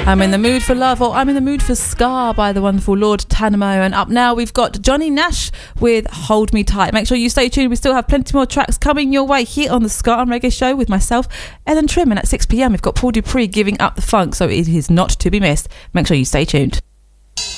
I'm in the mood for love, or I'm in the mood for Scar by the wonderful Lord Tanamo. And up now we've got Johnny Nash with Hold Me Tight. Make sure you stay tuned. We still have plenty more tracks coming your way here on the Ska and Reggae Show with myself, Ellen Trim. And at 6 p.m. we've got Paul Dupree giving up the funk, so it is not to be missed. Make sure you stay tuned.